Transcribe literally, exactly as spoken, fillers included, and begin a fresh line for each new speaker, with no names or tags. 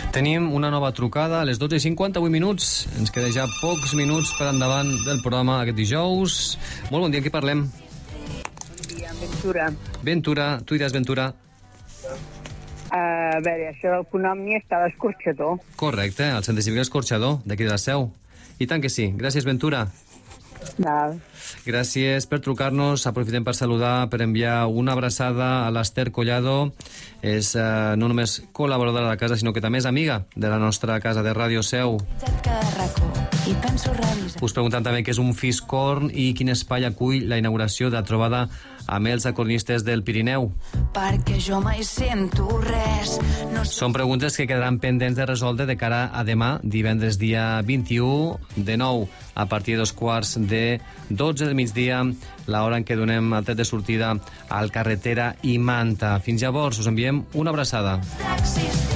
Tenim una nova trucada a les dotze i cinquanta-vuit minuts. Ens queda ja pocs minuts per endavant del programa aquest dijous. Molt bon dia, amb qui parlem?
Bon dia, Ventura.
Ventura, tu diràs Ventura.
Uh, a veure, això del Fonòmnia està a l'Escorxador.
Correcte, al Centre Cívic Escorxador, d'aquí de la Seu. I tant que sí. Gràcies, Ventura.
Val.
Gràcies per trucar-nos. Aprofitem per saludar, per enviar una abraçada a l'Ester Collado. És eh, no només col·laboradora de la casa, sinó que també és amiga de la nostra casa de Ràdio Seu. Us preguntant també què és un Fiscorn i quin espai acull la inauguració de la trobada amb els acornistes del Pirineu.
Perquè jo mai sento res. No...
Són preguntes que quedaran pendents de resoldre de cara a demà, divendres dia vint-i-u, de nou a partir de dos quarts de dotze del migdia, l'hora en què donem el tret de sortida al Carretera i Manta. Fins llavors, us enviem una abraçada.
Taxis.